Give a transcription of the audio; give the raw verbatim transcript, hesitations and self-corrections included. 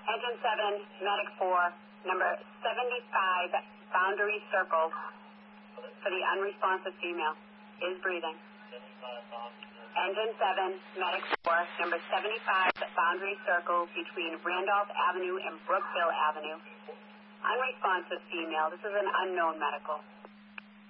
Engine seven, Medic four, number seventy-five, Boundary Circle, for the unresponsive female, is breathing. Engine seven, Medic four, number seventy-five, Boundary Circle between Randolph Avenue and Brookville Avenue. Unresponsive female. This is an unknown medical.